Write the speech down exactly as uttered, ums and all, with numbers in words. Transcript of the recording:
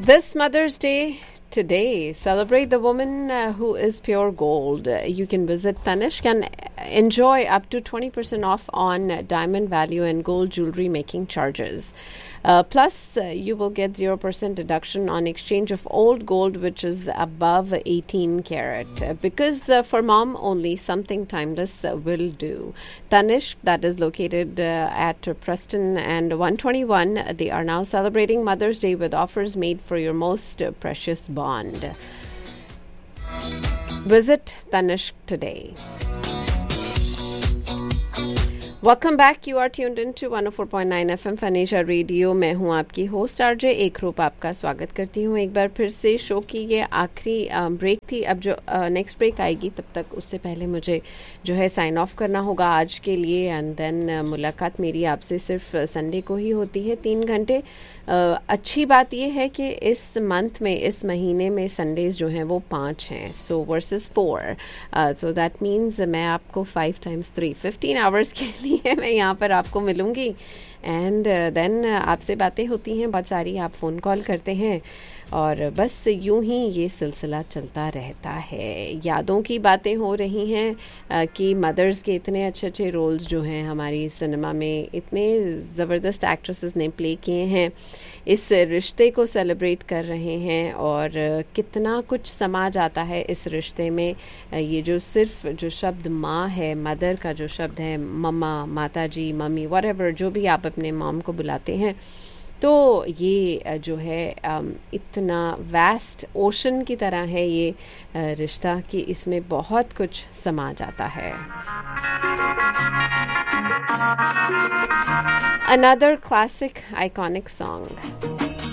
This Mother's Day today, celebrate the woman uh, who is pure gold. Uh, You can visit Tanishq and enjoy up to twenty percent off on uh, diamond value and gold jewelry making charges. Uh, plus, uh, you will get zero percent deduction on exchange of old gold, which is above eighteen carat. Uh, because uh, for mom only, something timeless uh, will do. Tanishq, that is located uh, at Preston and one twenty-one, they are now celebrating Mother's Day with offers made for your most uh, precious bond. Visit Tanishq today. Welcome back. You are tuned in to one O four point nine F M फनेजा radio. मैं हूं आपकी host RJ एक रूप. आपका स्वागत करती हूं एक बार फिर से. शो की ये आखिरी ब्रेक थी. अब जो नेक्स्ट ब्रेक आएगी तब तक उससे पहले मुझे जो है साइन ऑफ करना होगा आज के लिए. एंड देन मुलाकात मेरी आपसे सिर्फ संडे को ही होती है तीन घंटे. Uh, अच्छी बात यह है कि इस मंथ में, इस महीने में संडेज जो हैं वो पाँच हैं. सो versus four. So that means मैं आपको five times three fifteen hours के लिए मैं यहाँ पर आपको मिलूँगी. एंड देन uh, आपसे बातें होती हैं बहुत सारी. आप फ़ोन कॉल करते हैं और बस यूं ही ये सिलसिला चलता रहता है. यादों की बातें हो रही हैं uh, कि मदर्स के इतने अच्छे अच्छे रोल्स जो हैं हमारी सिनेमा में, इतने ज़बरदस्त एक्ट्रेसेस ने प्ले किए हैं. इस रिश्ते को सेलिब्रेट कर रहे हैं और uh, कितना कुछ समा जाता है इस रिश्ते में. uh, ये जो सिर्फ जो शब्द माँ है, मदर का जो शब्द है, मम्मा, माता जी, मम्मी, व्हाटएवर जो भी आप अपने मॉम को बुलाते हैं, तो ये जो है इतना वास्ट ओशन की तरह है ये रिश्ता कि इसमें बहुत कुछ समा जाता है. Another classic iconic song.